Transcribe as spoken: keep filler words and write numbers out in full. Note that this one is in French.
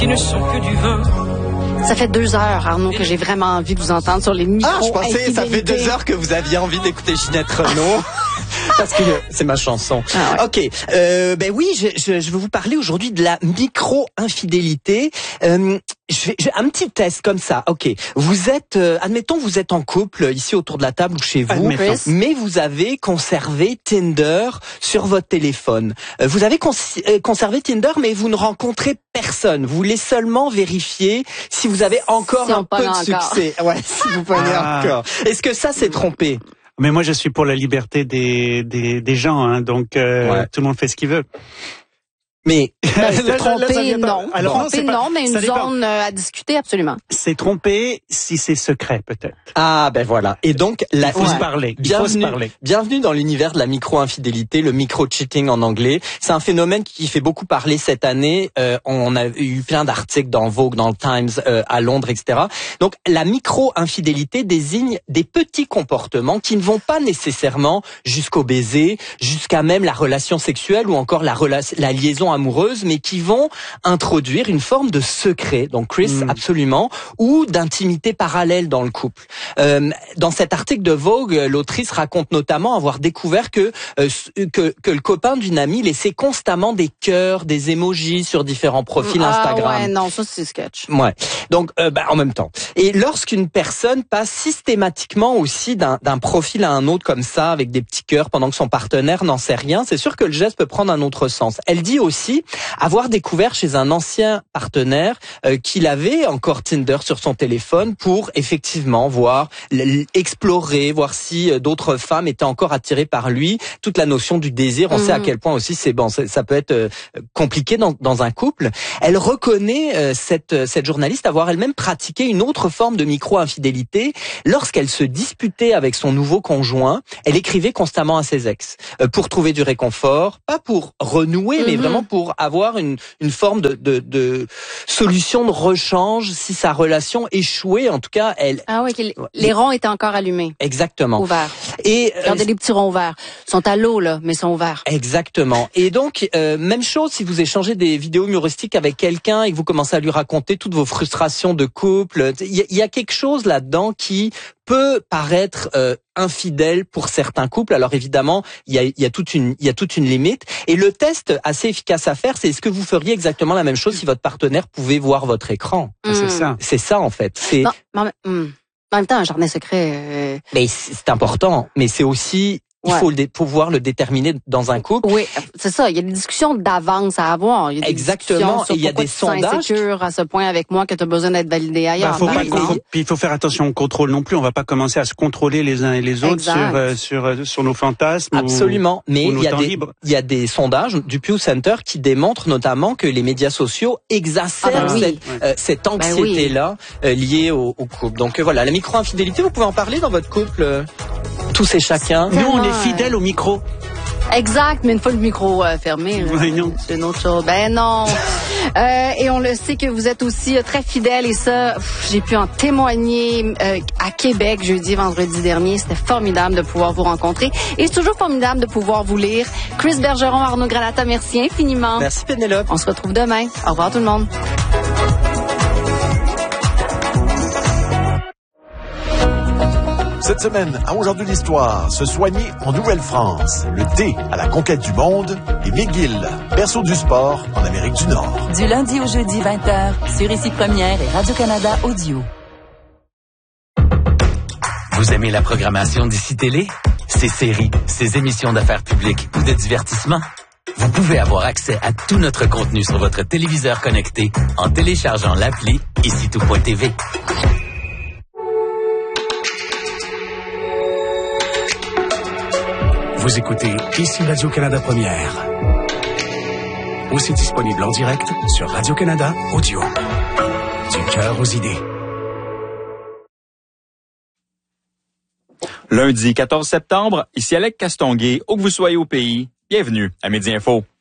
qui ne sont que du vin. Ça fait deux heures, Arnaud, que j'ai vraiment envie de vous entendre sur les micros. Ah, je pensais, ça fait deux heures que vous aviez envie d'écouter Ginette Renaud. Parce que c'est ma chanson. Ah ouais. Ok, euh, ben oui, je, je, je veux vous parler aujourd'hui de la micro-infidélité. Euh, je vais, je, un petit test comme ça. Ok, vous êtes, euh, admettons, vous êtes en couple ici autour de la table ou chez vous, mais vous avez conservé Tinder sur votre téléphone. Euh, vous avez cons- euh, conservé Tinder, mais vous ne rencontrez personne. Vous voulez seulement vérifier si vous avez encore si un peu de encore. succès. Ouais, si vous prenez ah. encore. Est-ce que ça, c'est trompé? Mais moi, je suis pour la liberté des des, des gens, hein, donc euh, ouais. tout le monde fait ce qu'il veut. Mais ben, tromper, non. Alors, tromper, non, non, mais une zone euh, à discuter, absolument. C'est tromper si c'est secret, peut-être. Ah, ben voilà. Et donc, la, il faut ouais. se parler. Il bienvenue, faut se parler. Bienvenue dans l'univers de la micro-infidélité, le micro-cheating en anglais. C'est un phénomène qui fait beaucoup parler cette année. Euh, on a eu plein d'articles dans Vogue, dans le Times, euh, à Londres, et cetera. Donc, la micro-infidélité désigne des petits comportements qui ne vont pas nécessairement jusqu'au baiser, jusqu'à même la relation sexuelle ou encore la, rela- la liaison amoureuses, mais qui vont introduire une forme de secret, donc Chris, mmh. absolument, ou d'intimité parallèle dans le couple. Euh, dans cet article de Vogue, l'autrice raconte notamment avoir découvert que euh, que, que le copain d'une amie laissait constamment des cœurs, des emojis sur différents profils ah, Instagram. Ouais, non, ça c'est sketch. Ouais. Donc, euh, bah, en même temps. Et lorsqu'une personne passe systématiquement aussi d'un, d'un profil à un autre comme ça, avec des petits cœurs, pendant que son partenaire n'en sait rien, c'est sûr que le geste peut prendre un autre sens. Elle dit aussi avoir découvert chez un ancien partenaire euh, qu'il avait encore Tinder sur son téléphone pour effectivement voir, explorer, voir si euh, d'autres femmes étaient encore attirées par lui. Toute la notion du désir, on mmh. sait à quel point aussi c'est bon, ça peut être euh, compliqué dans, dans un couple. Elle reconnaît euh, cette cette journaliste avoir elle-même pratiqué une autre forme de micro-infidélité lorsqu'elle se disputait avec son nouveau conjoint. Elle écrivait constamment à ses ex euh, pour trouver du réconfort, pas pour renouer, mmh. mais vraiment pour avoir une, une forme de, de, de solution de rechange si sa relation échouait. En tout cas, elle... Ah oui, les, les ronds étaient encore allumés. Exactement. Ouverts. Et regardez euh, les petits ronds ouverts. Ils sont à l'eau, là, mais ils sont ouverts. Exactement. Et donc, euh, même chose si vous échangez des vidéos humoristiques avec quelqu'un et que vous commencez à lui raconter toutes vos frustrations de couple. Il y, y a quelque chose là-dedans qui peut paraître euh, infidèle pour certains couples. Alors évidemment, il y a, il y a toute une, il y a toute une limite. Et le test assez efficace à faire, c'est est-ce que vous feriez exactement la même chose si votre partenaire pouvait voir votre écran? Mmh. C'est ça. C'est ça en fait. C'est. Non, mais, mm. En même temps, un jardin secret. Euh... Mais c'est important. Mais c'est aussi. Il ouais. faut le dé- pouvoir le déterminer dans un couple. Oui, c'est ça. Il y a des discussions d'avance à avoir. Il y a des Exactement. Et il y a des sondages. Insécure à ce point avec moi que tu as besoin d'être validé ailleurs. Bah, faut pas, faut, puis il faut faire attention au contrôle non plus. On va pas commencer à se contrôler les uns et les autres sur, euh, sur euh, sur nos fantasmes. Absolument. Ou, Mais ou il y a des il y a des sondages du Pew Center qui démontrent notamment que les médias sociaux exacerbent ah bah oui. cette, euh, cette anxiété là bah oui. euh, liée au, au couple. Donc euh, voilà, la micro-infidélité, vous pouvez en parler dans votre couple. Euh, tous et chacun. Nous, on est fidèles au micro. Exact, mais une fois le micro euh, fermé, là, ouais, non. c'est une autre chose. Ben non. euh, et on le sait que vous êtes aussi euh, très fidèles et ça, pff, j'ai pu en témoigner euh, à Québec jeudi, vendredi dernier. C'était formidable de pouvoir vous rencontrer et c'est toujours formidable de pouvoir vous lire. Chris Bergeron, Arnaud Granata, merci infiniment. Merci Pénélope. On se retrouve demain. Au revoir tout le monde. Cette semaine, à Aujourd'hui l'Histoire, se soigner en Nouvelle-France, le thé à la conquête du monde et McGill, berceau du sport en Amérique du Nord. Du lundi au jeudi vingt heures, sur Ici Première et Radio-Canada Audio. Vous aimez la programmation d'Ici Télé? Ses séries, ses émissions d'affaires publiques ou de divertissement? Vous pouvez avoir accès à tout notre contenu sur votre téléviseur connecté en téléchargeant l'appli ici tout point t v. Vous écoutez Ici Radio-Canada Première. Aussi disponible en direct sur Radio-Canada Audio. Du cœur aux idées. Lundi quatorze septembre, ici Alec Castonguay, où que vous soyez au pays, bienvenue à Midi Info.